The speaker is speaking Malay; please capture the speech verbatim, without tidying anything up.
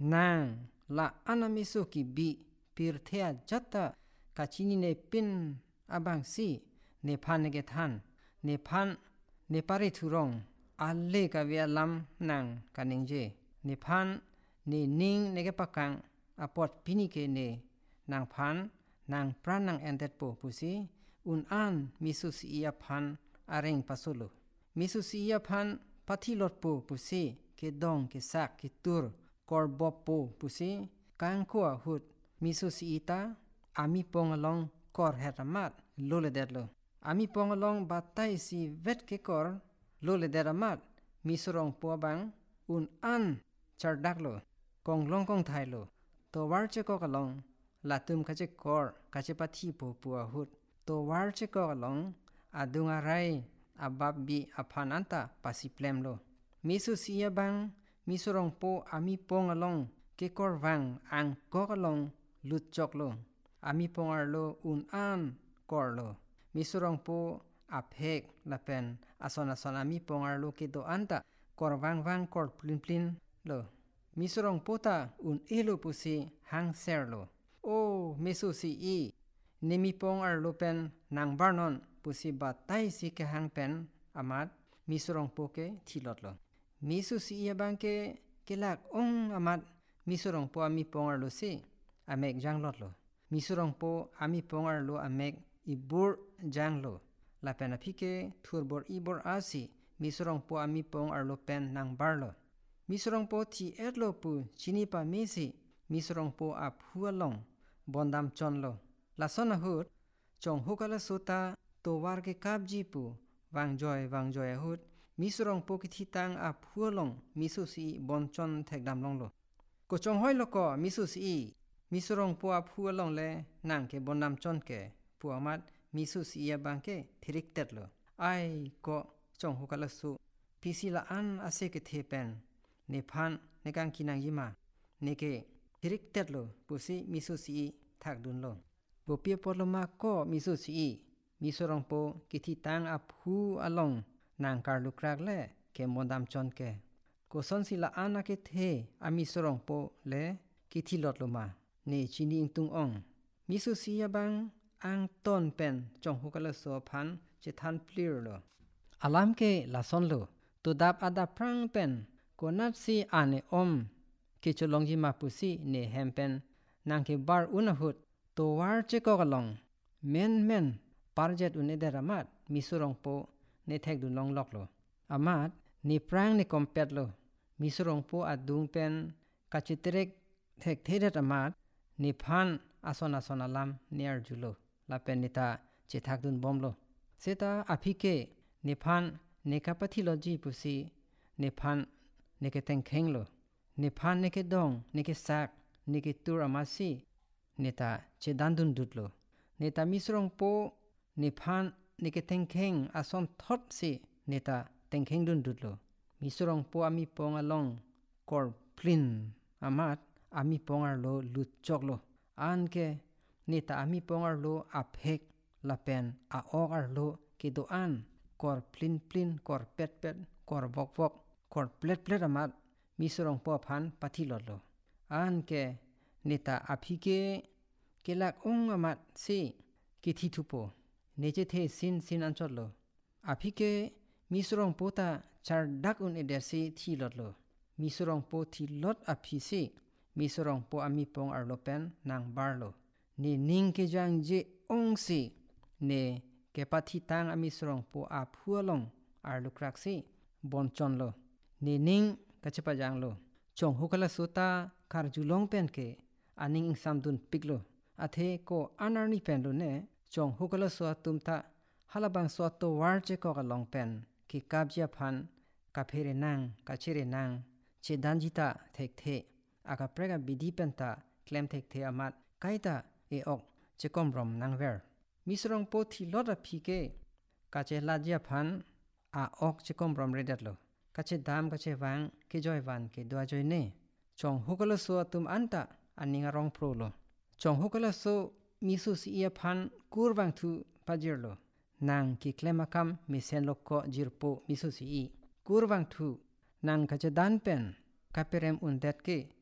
nang la anamisu ki bi pirthea jatta kachini ne pin abang si ne phan nege than ne phan ne pare thurong alle ka via lam nang kaningje ne phan ne ning nege pakang apot pinike ne nang phan nang pran nang endet po pusi un an misus iya phan areng pasolo misus iya phan pathilot po pusi ke dong ke sak ke tur kor bop po pusi kang ko hut misus ita ami pong along kor hetamat lole detlo ami pong along batai si vet ke kor lole deramat misurong po bang un an chardaklo kong long kong thailo to war che ko kalong latum kache kor kache pathi po pu hut to war che ko kalong adunga rai abab bi aphananta pasiplemlo misu siya bang misurong po ami pong along ke kor wang ang ko kalong lut choklo ami pong arlo un an korlo misurong po aphek lapen ason ason ami pong arlo ke do anta kor wang wang kor plin plin lo misurong pota un elo pusi hang serlo o misu si i nemi pong arlo pen nang barnon pusi batai si ke hang pen amat misurong po ke thilotlo misu si iya bangke kelak ong amat misurong po ami pong arlo si amek janglotlo misurong po ami pong arlo amek ibur janglo lapen aphike thurbor ibor asi misurong po ami pong arlo pen nang barlo misurong po thi etlo pu chini pa mesi misurong po aphualong bondam chonlo lasona hut chong hukala sota to warge kapji pu wangjoy wangjoy hut misurong po kithitang aphualong misusi bonchon thekdam longlo ko chong hoilo ko misusi misurong po aphualong le nangke bondam chonke puamat misusi ya bangke thirik tetlo ai ko chong hukala su pisila an ase ke thepen ne phan ne kang kinang yima neke thirik tetlo pusi misusi thakdunlo bopie poloma ko misusi misurong po kithitang aphu along nang karlukrak le ke mondam chonke ko sonsila ana ke the ami surong po le kithilot loma ne chini ingtung ong misusi ya bang ang ton pen chong hukala so phan che than plir lo alam ke lason lo to dap ada prang pen ko nat si ane om ke cholong ji mapusi ne hempen nang ke bar unahut to war che ko galong men men parjet unederamat misurong po ne thek dun long lok lo amat ni prang ni kompet lo misurong po adung pen kachitrek thek thedet amat ni phan ason ason alam near julo lapen nita che thak dun bomlo seta aphike ni phan ne kapathology pusi ni phan ne ke tengkheng lo ni phan ne ke dong ne ke sak ne ke tur amasi neta che dandun dutlo neta misurong po ni phan ne ke tengkheng ason thot si neta tengkheng dun dutlo misurong po ami pong along kor plin amat ami pongar lo lut choklo anke neta ami pongar lo aphek lapen a ogar lo ke do an kor plin plin kor pet pet kor vok vok kor plet plet amat misurong po phan pathilot lo anke neta aphike kelak ong amat si kithi thupo neche the sin sin anchot lo aphike misurong pota char dak un edesi thilot lo misurong po thilot aphisi misurong po ami pong arlopen nang barlo ni ning ke jang je ong si ne ke pathi tang ami surong po aphualong arlukraksi bonchon lo ni ning kachepa jang lo chong hukala suta karjulong pen ke aning samdun piklo athe ko anarni pen lo ne chong hukala so tumta halabang so to war che ko ka long pen ki kapja phan ka phere nang ka chere nang che danjita thek the aka prega bidi penta klem thek the amat kaita e ok che komrom nang ver misrong po thi lot a phike ka che lajia phan a ok che komrom redat lo ka che dam ka che wang ke joy wan ke dwa joy ne chong hukala so tum anta aninga rong pro lo chong hukala so misu si ia phan kurwang thu pajirlo nang ki klemakam misen lokko jirpo misu si i kurwang thu nang ka che dan pen kaperem undet ke